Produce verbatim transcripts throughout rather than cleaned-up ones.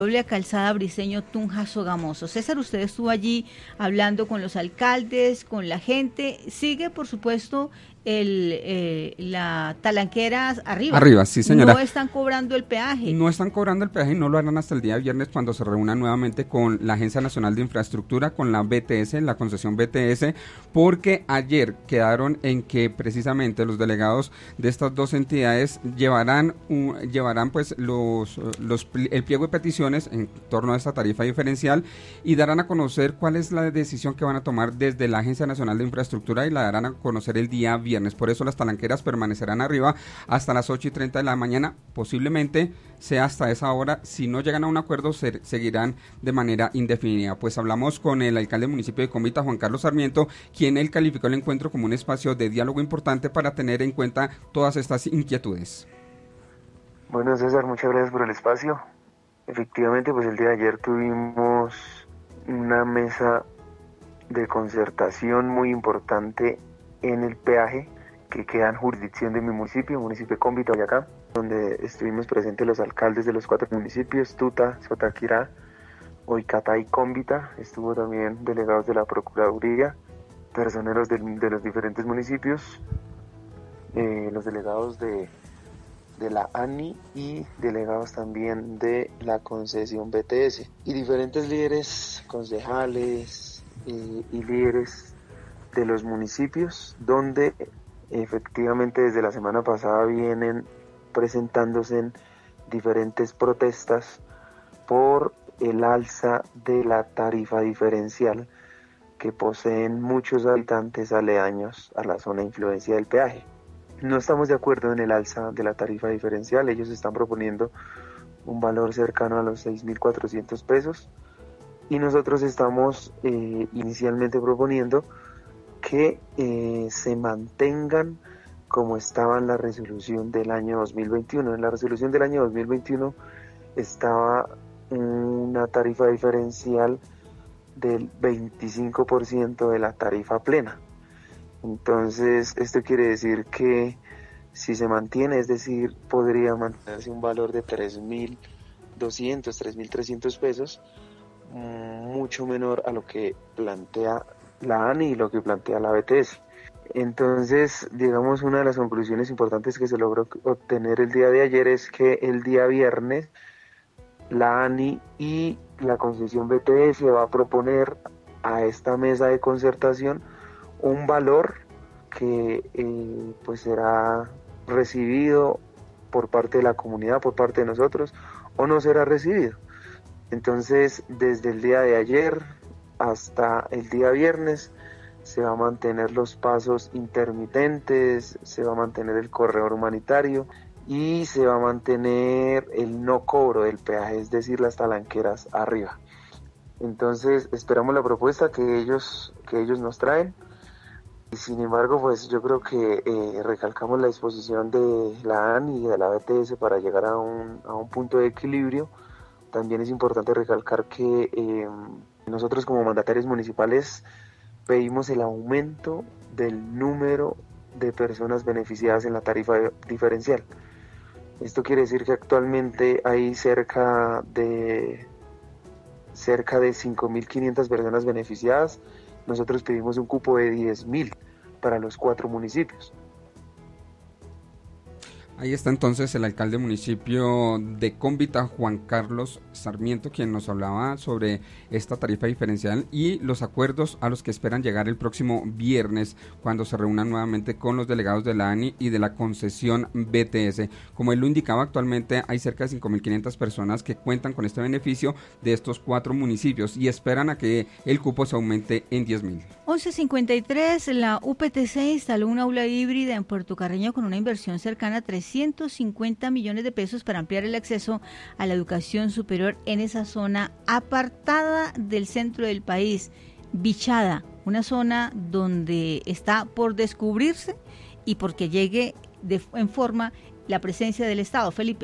doble calzada Briceño Tunja Sogamoso. César, usted estuvo allí hablando con los alcaldes, con la gente. Sigue, por supuesto, el eh, la talanquera arriba. Arriba, sí, señora. No están cobrando el peaje. No están cobrando el peaje y no lo harán hasta el día viernes cuando se reúnan nuevamente con la Agencia Nacional de Infraestructura, con la B T S, la concesión B T S, porque ayer quedaron en que precisamente los delegados de estas dos entidades llevarán un, llevarán pues los, los el pliego de peticiones en torno a esta tarifa diferencial y darán a conocer cuál es la decisión que van a tomar desde la Agencia Nacional de Infraestructura y la darán a conocer el día viernes. Viernes, por eso las talanqueras permanecerán arriba hasta las ocho y treinta de la mañana, posiblemente sea hasta esa hora. Si no llegan a un acuerdo, se, seguirán de manera indefinida. Pues hablamos con el alcalde del municipio de Cómbita, Juan Carlos Sarmiento, quien él calificó el encuentro como un espacio de diálogo importante para tener en cuenta todas estas inquietudes. Bueno, César, muchas gracias por el espacio. Efectivamente, pues el día de ayer tuvimos una mesa de concertación muy importante en el peaje que queda en jurisdicción de mi municipio, municipio de Cómbita, Boyacá, donde estuvimos presentes los alcaldes de los cuatro municipios, Tuta, Sotaquirá, Boicatá y Cómbita. Estuvo también delegados de la Procuraduría, personeros de, de los diferentes municipios, eh, los delegados de, de la A N I y delegados también de la concesión B T S, y diferentes líderes, concejales eh, y líderes de los municipios, donde efectivamente desde la semana pasada vienen presentándose en diferentes protestas por el alza de la tarifa diferencial que poseen muchos habitantes aledaños a la zona de influencia del peaje. No estamos de acuerdo en el alza de la tarifa diferencial. Ellos están proponiendo un valor cercano a los seis mil cuatrocientos pesos y nosotros estamos eh, inicialmente proponiendo que eh, se mantengan como estaba en la resolución del año dos mil veintiuno. En la resolución del año dos mil veintiuno estaba una tarifa diferencial del veinticinco por ciento de la tarifa plena. Entonces, esto quiere decir que si se mantiene, es decir, podría mantenerse un valor de tres mil doscientos, tres mil trescientos pesos, mucho menor a lo que plantea la A N I y lo que plantea la B T S. Entonces, digamos, una de las conclusiones importantes que se logró obtener el día de ayer es que el día viernes la A N I y la concesión B T S va a proponer a esta mesa de concertación un valor que eh, pues será recibido por parte de la comunidad, por parte de nosotros, o no será recibido. Entonces, desde el día de ayer hasta el día viernes se va a mantener los pasos intermitentes, se va a mantener el corredor humanitario y se va a mantener el no cobro del peaje, es decir, las talanqueras arriba. Entonces esperamos la propuesta que ellos, que ellos nos traen, y sin embargo pues yo creo que eh, recalcamos la disposición de la A N I y de la B T S para llegar a un, a un punto de equilibrio. También es importante recalcar que eh, nosotros como mandatarios municipales pedimos el aumento del número de personas beneficiadas en la tarifa diferencial. Esto quiere decir que actualmente hay cerca de cerca de cinco mil quinientas personas beneficiadas. Nosotros pedimos un cupo de diez mil para los cuatro municipios. Ahí está entonces el alcalde municipio de Cómbita, Juan Carlos Sarmiento, quien nos hablaba sobre esta tarifa diferencial y los acuerdos a los que esperan llegar el próximo viernes cuando se reúnan nuevamente con los delegados de la A N I y de la concesión B T S. Como él lo indicaba, actualmente hay cerca de cinco mil quinientas personas que cuentan con este beneficio de estos cuatro municipios y esperan a que el cupo se aumente en diez mil. once cincuenta y tres, la U P T C instaló una aula híbrida en Puerto Carreño con una inversión cercana a trescientos cincuenta millones de pesos para ampliar el acceso a la educación superior en esa zona apartada del centro del país, Bichada, una zona donde está por descubrirse y porque llegue de, en forma la presencia del Estado. Felipe.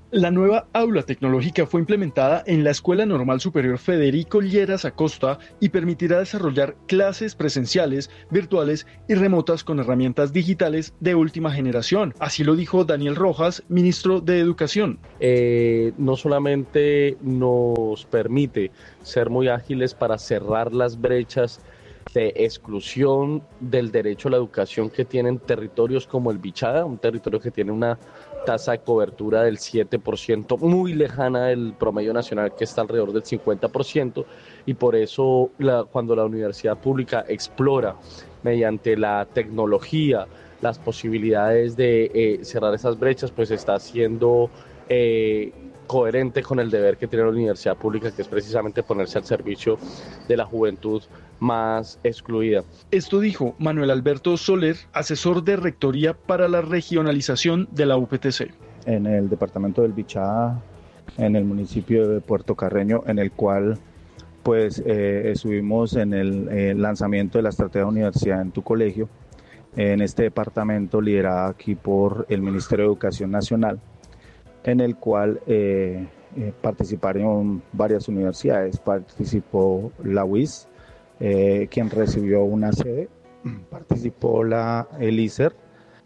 La nueva aula tecnológica fue implementada en la Escuela Normal Superior Federico Lleras Acosta y permitirá desarrollar clases presenciales, virtuales y remotas con herramientas digitales de última generación. Así lo dijo Daniel Rojas, ministro de Educación. Eh, no solamente nos permite ser muy ágiles para cerrar las brechas de exclusión del derecho a la educación que tienen territorios como el Bichada, un territorio que tiene una tasa de cobertura del siete por ciento, muy lejana del promedio nacional que está alrededor del cincuenta por ciento, y por eso la, cuando la universidad pública explora mediante la tecnología las posibilidades de eh, cerrar esas brechas, pues está siendo eh, coherente con el deber que tiene la universidad pública, que es precisamente ponerse al servicio de la juventud más excluida. Esto dijo Manuel Alberto Soler, asesor de rectoría para la regionalización de la U P T C. En el departamento del Bichada, en el municipio de Puerto Carreño, en el cual pues eh, estuvimos en el eh, lanzamiento de la estrategia de universidad en tu colegio, en este departamento liderada aquí por el Ministerio de Educación Nacional, en el cual eh, eh, participaron varias universidades. Participó la U I S, eh, quien recibió una sede, participó la el I C E R,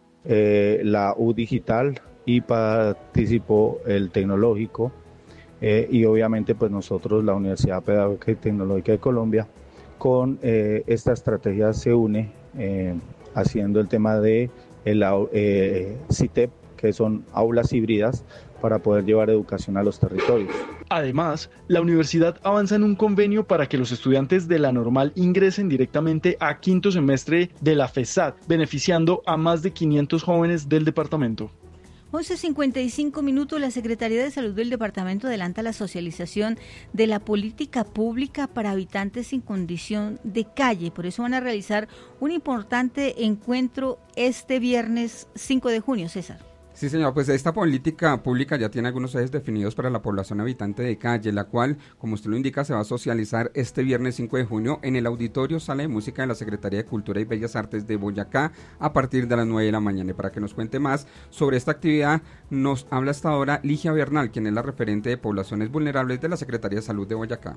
eh, la U Digital y participó el Tecnológico, eh, y obviamente pues nosotros, la Universidad Pedagógica y Tecnológica de Colombia, con eh, esta estrategia se une eh, haciendo el tema de el eh, C I T E P, que son aulas híbridas, para poder llevar educación a los territorios. Además, la universidad avanza en un convenio para que los estudiantes de la normal ingresen directamente a quinto semestre de la FESAT, beneficiando a más de quinientos jóvenes del departamento. once cincuenta y cinco minutos, la Secretaría de Salud del Departamento adelanta la socialización de la política pública para habitantes sin condición de calle. Por eso van a realizar un importante encuentro este viernes cinco de junio, César. Sí, señor, pues esta política pública ya tiene algunos ejes definidos para la población habitante de calle, la cual, como usted lo indica, se va a socializar este viernes cinco de junio en el Auditorio Sala de Música de la Secretaría de Cultura y Bellas Artes de Boyacá a partir de las nueve de la mañana. Y para que nos cuente más sobre esta actividad, nos habla hasta ahora Ligia Bernal, quien es la referente de poblaciones vulnerables de la Secretaría de Salud de Boyacá.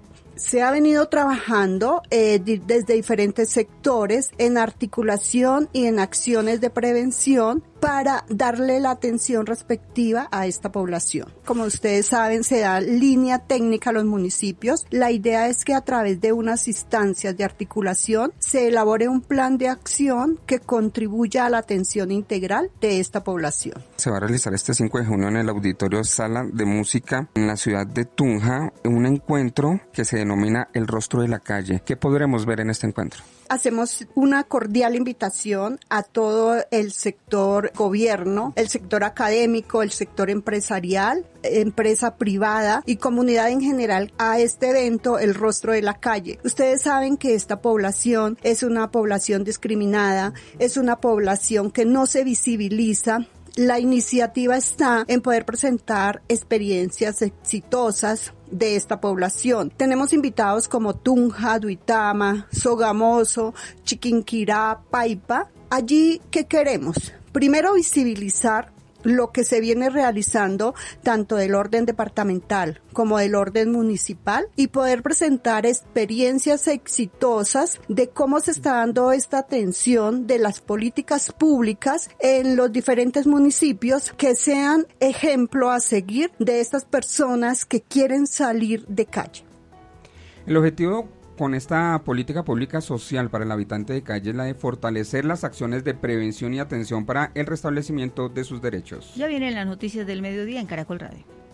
Se ha venido trabajando eh, di- desde diferentes sectores en articulación y en acciones de prevención para darle la atención respectiva a esta población. Como ustedes saben, se da línea técnica a los municipios. La idea es que a través de unas instancias de articulación se elabore un plan de acción que contribuya a la atención integral de esta población. Se va a realizar este cinco de junio en el Auditorio Sala de Música en la ciudad de Tunja, un encuentro que se denomina El Rostro de la Calle. ¿Qué podremos ver en este encuentro? Hacemos una cordial invitación a todo el sector gobierno, el sector académico, el sector empresarial, empresa privada y comunidad en general a este evento, El Rostro de la Calle. Ustedes saben que esta población es una población discriminada, es una población que no se visibiliza. La iniciativa está en poder presentar experiencias exitosas de esta población. Tenemos invitados como Tunja, Duitama, Sogamoso, Chiquinquirá, Paipa. Allí, ¿qué queremos? Primero, visibilizar lo que se viene realizando tanto del orden departamental como del orden municipal y poder presentar experiencias exitosas de cómo se está dando esta atención de las políticas públicas en los diferentes municipios que sean ejemplo a seguir de estas personas que quieren salir de calle. El objetivo con esta política pública social para el habitante de calle es la de fortalecer las acciones de prevención y atención para el restablecimiento de sus derechos. Ya vienen las noticias del mediodía en Caracol Radio.